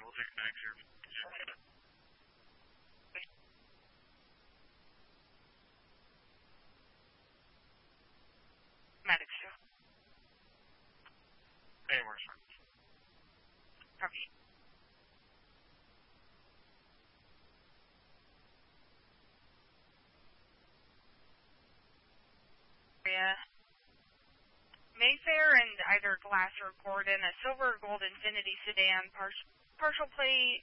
we'll take back here. Medics, too. Hey, we're fine. Copy. Mayfair and either Glass or Gordon, a silver or gold Infiniti sedan, partial plate,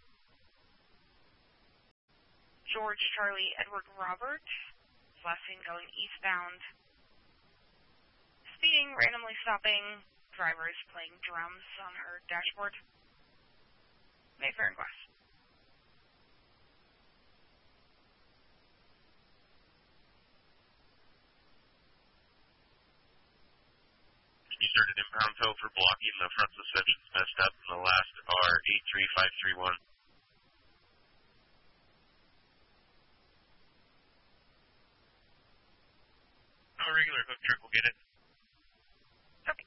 George, Charlie, Edward, Robert. Last seen going eastbound. Speeding, randomly stopping. Driver is playing drums on her dashboard. Mayfair and Glass. You started impound tow for blocking the front suspension's messed up, and the last are 83531. A regular hook truck will get it. Okay.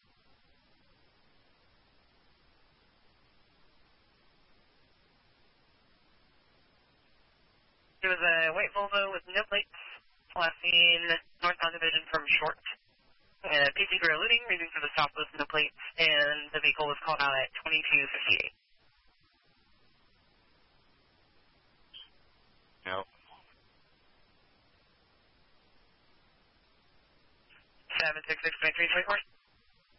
It was a white Volvo with no plates, last seen northbound division from Short. PC Grill looting, reason for the stop with no plates, and the vehicle was called out at 2258. No. 766.324.